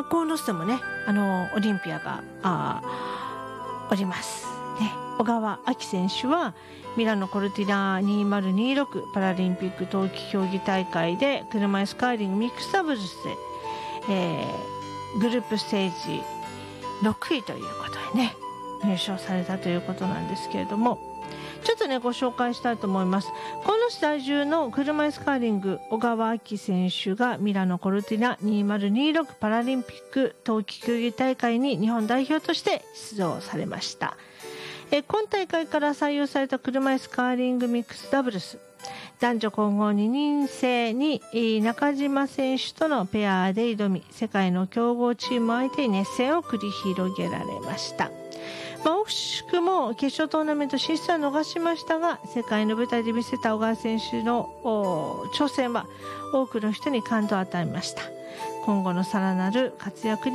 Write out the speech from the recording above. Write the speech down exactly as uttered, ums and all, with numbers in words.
まあ、コーノスでもね、あのオリンピアがあおりますね。小川亜希選手はミラノコルティナにせんにじゅうろくパラリンピック冬季競技大会で車椅子カーリングミックスダブルスで、えー、グループステージろくいということでね、入賞されたということなんですけれども、ちょっとねご紹介したいと思います。この在住の車椅子カーリング小川亜希選手がミラノコルティナにせんにじゅうろくパラリンピック冬季競技大会に日本代表として出場されました。え今大会から採用された車椅子カーリングミックスダブルス、男女混合二人制に中島選手とのペアで挑み、世界の強豪チーム相手に熱戦を繰り広げられました。まあ、惜しくも決勝トーナメント進出は逃しましたが、世界の舞台で見せた小川選手の挑戦は多くの人に感動を与えました。今後のさらなる活躍に